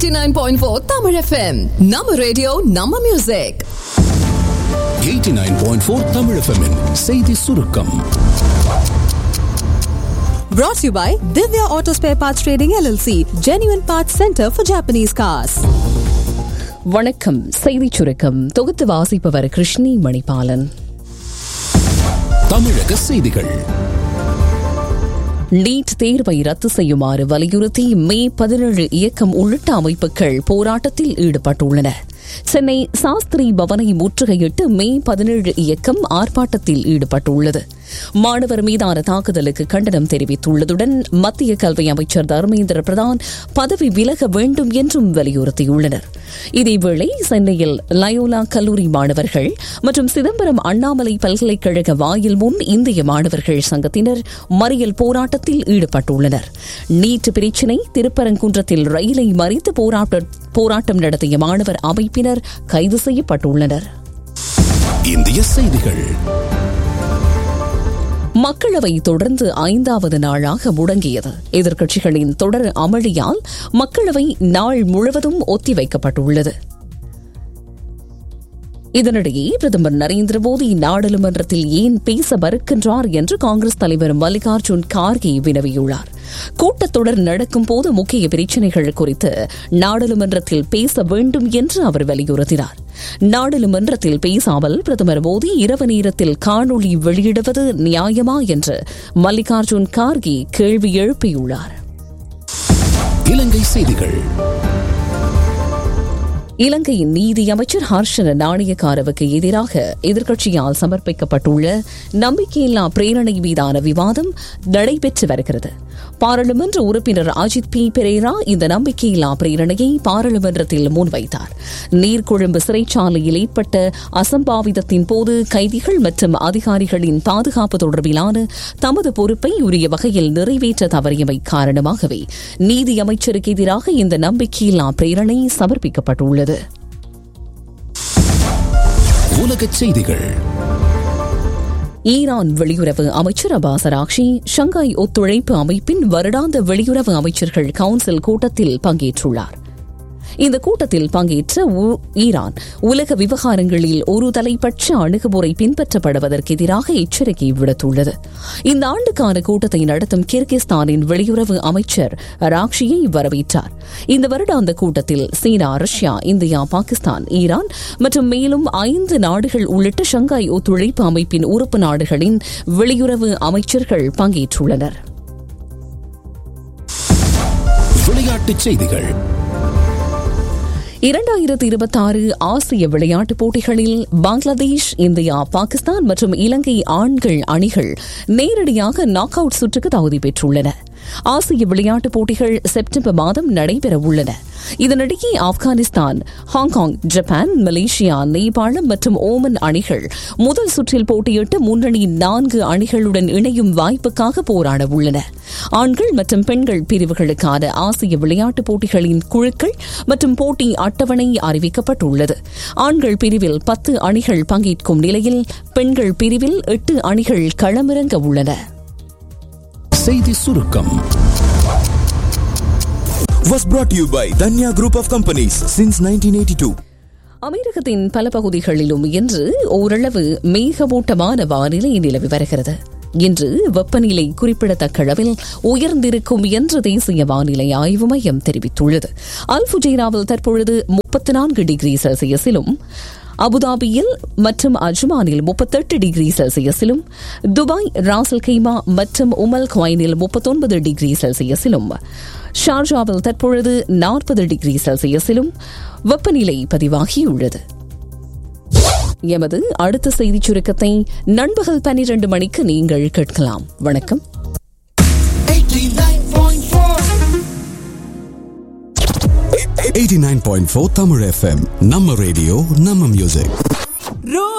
89.4 Tamil FM. Nama radio, Nama music. 89.4 Tamil FM -in செய்தி சுருக்கம். Brought to you by Divya Auto Spare Parts Trading LLC, Genuine Parts Center for Japanese Cars. வணக்கம். செய்தி சுருக்கம் தொகுத்து வாசிப்பவர் கிருஷ்ணி மணிபாலன். தமிழக செய்திகள். நீட் தேர்வை ரத்து செய்யுமாறு வலியுறுத்தி மே 17 இயக்கம் உள்ளிட்ட அமைப்புகள் போராட்டத்தில் ஈடுபட்டுள்ளன. சென்னை சாஸ்திரி பவனை முற்றுகையிட்டு மே 17 இயக்கம் ஆர்ப்பாட்டத்தில் ஈடுபட்டுள்ளது. மாணவர் மீதான தாக்குதலுக்கு கண்டனம் தெரிவித்துள்ளதுடன் மத்திய கல்வி அமைச்சர் தர்மேந்திர பிரதான் பதவி விலக வேண்டும் என்றும் வலியுறுத்தியுள்ளனர். இதேவேளை சென்னையில் லயோலா கல்லூரி மாணவர்கள் மற்றும் சிதம்பரம் அண்ணாமலை பல்கலைக்கழக வாயில் முன் இந்திய மாணவர்கள் சங்கத்தினர் மறியல் போராட்டத்தில் ஈடுபட்டுள்ளனர். நீட் பிரச்சினை திருப்பரங்குன்றத்தில் ரயிலை மறித்து போராட்டம் நடத்திய மாணவர் அமைப்பினர் கைது செய்யப்பட்டுள்ளனர். இந்திய செய்திகள். மக்களவை தொடர்ந்து 5வது நாளாக முடங்கியது. எதிர்க்கட்சிகளின் தொடர் அமளியால் மக்களவை நாள் முழுவதும் ஒத்திவைக்கப்பட்டுள்ளது. இதனிடையே பிரதமர் நரேந்திர மோடி நாடாளுமன்றத்தில் ஏன் பேச மறுக்கின்றார் என்று காங்கிரஸ் தலைவர் மல்லிகார்ஜுன் கார்கே வினவியுள்ளார். கூட்டத்தொடர் நடக்கும் போது முக்கிய பிரச்சினைகள் குறித்து நாடாளுமன்றத்தில் பேச வேண்டும் என்று அவர் வலியுறுத்தினார். நாடாளுமன்றத்தில் பேசாமல் பிரதமர் மோடி இரவு நேரத்தில் காணொலி வெளியிடுவது நியாயமா என்று மல்லிகார்ஜுன் கார்கே கேள்வி எழுப்பியுள்ளார். இலங்கை செய்திகள். இலங்கை நீதி அமைச்சர் ஹர்ஷன நாணயக்காரவுக்கு எதிராக எதிர்க்கட்சியால் சமர்ப்பிக்கப்பட்டுள்ள நம்பிக்கையில்லா பிரேரணை மீதான விவாதம் நடைபெற்று வருகிறது. பாராளுமன்ற உறுப்பினர் அஜித் பி பெரேரா இந்த நம்பிக்கையில்லா பிரேரணையை பாராளுமன்றத்தில் முன்வைத்தார். நீர்கொழும்பு சிறைச்சாலையில் ஏற்பட்ட அசம்பாவிதத்தின் போது கைதிகள் மற்றும் அதிகாரிகளின் பாதுகாப்பு தொடர்பிலான தமது பொறுப்பை உரிய வகையில் நிறைவேற்ற தவறியமை காரணமாகவே நீதி அமைச்சருக்கு எதிராக இந்த நம்பிக்கையில்லா பிரேரணை சமர்ப்பிக்கப்பட்டுள்ளது. உலகச் செய்திகள். ஈரான் வெளியுறவு அமைச்சர் அப்பாஸ் அராக்ஷி ஷங்காய் ஒத்துழைப்பு அமைப்பின் வருடாந்த வெளியுறவு அமைச்சர்கள் கவுன்சில் கூட்டத்தில் பங்கேற்றுள்ளார். இந்த கூட்டத்தில் பங்கேற்ற ஈரான் உலக விவகாரங்களில் ஒரு தலைப்பட்ச அணுகுமுறை பின்பற்றப்படுவதற்கு எதிராக எச்சரிக்கை விடுத்துள்ளது. இந்த ஆண்டுக்கான கூட்டத்தை நடத்தும் கிர்கிஸ்தானின் வெளியுறவு அமைச்சர் அராக்ஷியை வரவேற்றார். இந்த வருடாந்த கூட்டத்தில் சீனா, ரஷ்யா, இந்தியா, பாகிஸ்தான், ஈரான் மற்றும் மேலும் 5 நாடுகள் உள்ளிட்ட ஷங்காய் ஒத்துழைப்பு அமைப்பின் உறுப்பு நாடுகளின் வெளியுறவு அமைச்சர்கள் பங்கேற்றுள்ளனர். விளையாட்டுச் செய்திகள். 2026 ஆசிய விளையாட்டுப் போட்டிகளில் பங்களாதேஷ், இந்தியா, பாகிஸ்தான் மற்றும் இலங்கை ஆண்கள் அணிகள் நேரடியாக நாக் அவுட் சுற்றுக்கு தகுதி பெற்றுள்ளன. ஆசிய விளையாட்டுப் போட்டிகள் செப்டம்பர் மாதம் நடைபெற உள்ளன. இதனிடையே ஆப்கானிஸ்தான், ஹாங்காங், ஜப்பான், மலேசியா, நேபாளம் மற்றும் ஓமன் அணிகள் முதல் சுற்றில் போட்டியிட்டு முன்னணி 4 அணிகளுடன் இணையும் வாய்ப்புக்காக போராட உள்ளன. ஆண்கள் மற்றும் பெண்கள் பிரிவுகளுக்கான ஆசிய விளையாட்டுப் போட்டிகளின் குழுக்கள் மற்றும் போட்டி அட்டவணை அறிவிக்கப்பட்டுள்ளது. ஆண்கள் பிரிவில் 10 அணிகள் பங்கேற்கும் நிலையில் பெண்கள் பிரிவில் 8 அணிகள் களமிறங்க உள்ளன. செய்தி சுருக்கம். Was brought to you by Danya Group of Companies since 1982. அமெரிக்கத்தின் பல பகுதிகளிலும் இன்று ஓரளவு மேகமூட்டமான வானிலை நிலவி வருகிறது. இன்று வெப்பநிலை குறிப்பிடத்தக்க அளவில் உயர்ந்திருக்கும் என்று தேசிய வானிலை ஆய்வு மையம் தெரிவித்துள்ளது. அல்புஜைராவில் தற்பொழுது 34 டிகிரி செல்சியஸிலும், அபுதாபியில் மற்றும் அஜ்மானில் 38 டிகிரி செல்சியஸிலும், துபாய், ராசல் கைமா மற்றும் உமல் குவைனில் 39 டிகிரி செல்சியஸிலும், ஷார்ஜாவில் தற்பொழுது 40 டிகிரி செல்சியஸிலும் வெப்பநிலை பதிவாகியுள்ளது. எமது அடுத்த செய்திச் சுருக்கத்தை நண்பகல் 12 மணிக்கு நீங்கள் கேட்கலாம். வணக்கம். 89.4 Tamil FM. நம்ம ரேடியோ, நம்ம மியூசிக்.